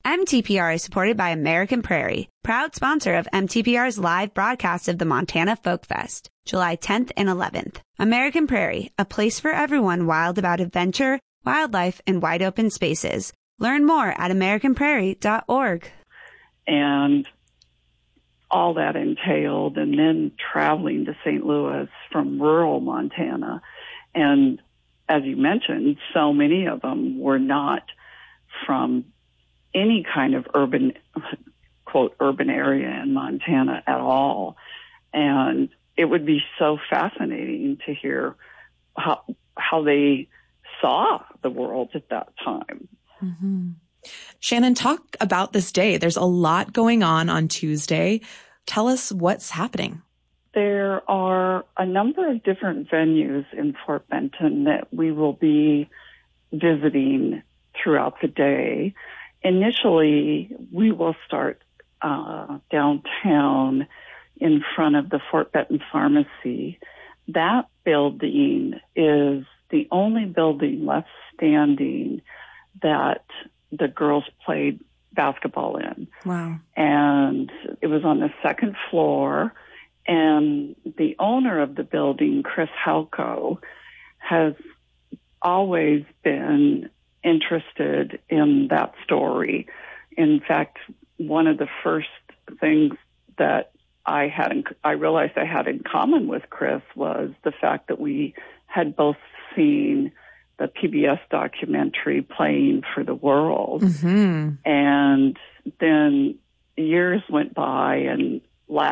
MTPR is supported by American Prairie, proud sponsor of MTPR's live broadcast of the Montana Folk Fest, July 10th and 11th. American Prairie, a place for everyone wild about adventure, wildlife, and wide open spaces. Learn more at americanprairie.org. And all that entailed, and then traveling to St. Louis from rural Montana. And as you mentioned, so many of them were not from any kind of urban, quote, urban area in Montana at all. And it would be so fascinating to hear how they saw the world at that time. Mm-hmm. Shannon, talk about this day. There's a lot going on Tuesday. Tell us what's happening. There are a number of different venues in Fort Benton that we will be visiting throughout the day. Initially, we will start downtown in front of the Fort Benton Pharmacy. That building is the only building left standing that the girls played basketball in. Wow. And it was on the second floor. And the owner of the building, Chris Halko, has always been interested in that story. In fact, one of the first things that I realized I had in common with Chris was the fact that we had both seen the PBS documentary Playing for the World. Mm-hmm. And then years went by, and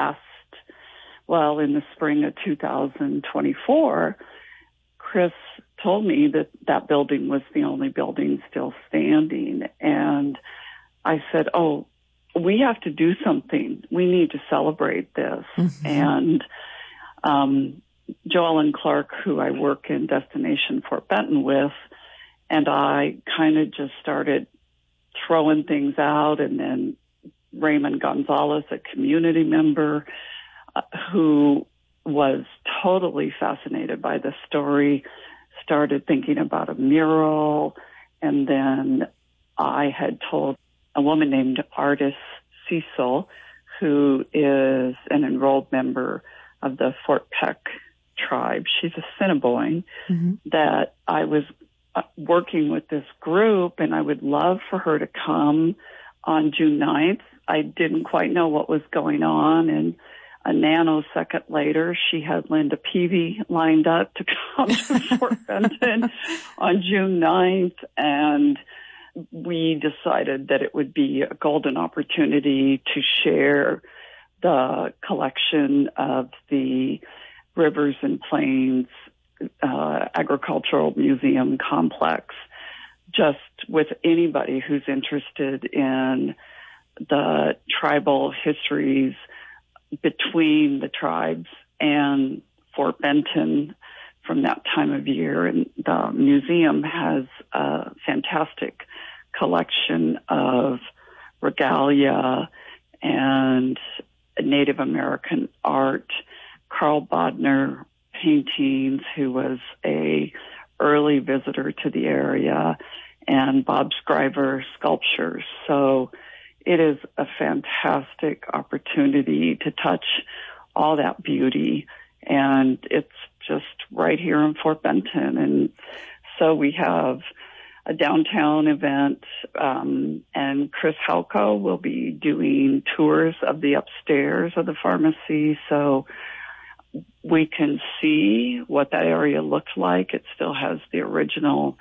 in the spring of 2024, Chris told me that that building was the only building still standing. And I said, we have to do something. We need to celebrate this. Mm-hmm. And Joellen Clark, who I work in Destination Fort Benton with, and I kind of just started throwing things out. And then Raymond Gonzalez, a community member, who was totally fascinated by the story, started thinking about a mural. And then I had told a woman named Artis Cecil, who is an enrolled member of the Fort Peck tribe, she's a Assiniboine, mm-hmm. that I was working with this group and I would love for her to come on June 9th. I didn't quite know what was going on, and a nanosecond later, she had Linda Peavy lined up to come to Fort Benton on June 9th, and we decided that it would be a golden opportunity to share the collection of the Rivers and Plains Agricultural Museum complex just with anybody who's interested in the tribal histories between the tribes and Fort Benton from that time of year. And the museum has a fantastic collection of regalia and Native American art. Carl Bodner paintings, who was a early visitor to the area, and Bob Scriver sculptures. So it is a fantastic opportunity to touch all that beauty, and it's just right here in Fort Benton. And so we have a downtown event, and Chris Halko will be doing tours of the upstairs of the pharmacy, so we can see what that area looked like. It still has the original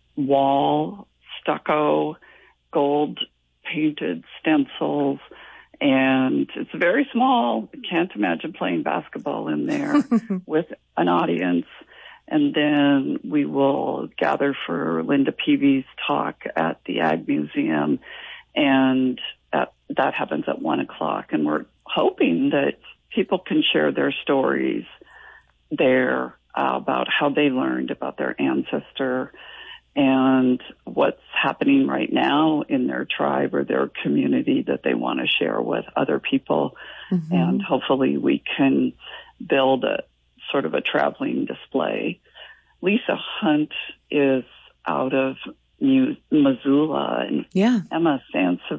wall, stucco, gold painted stencils, and it's very small. I can't imagine playing basketball in there with an audience. And then we will gather for Linda Peavy's talk at the Ag Museum, and that happens at 1:00. And we're hoping that people can share their stories there about how they learned about their ancestor and what's happening right now in their tribe or their community that they want to share with other people. Mm-hmm. And hopefully we can build a sort of a traveling display. Lisa Hunt is out of Missoula, and Emma Sansevier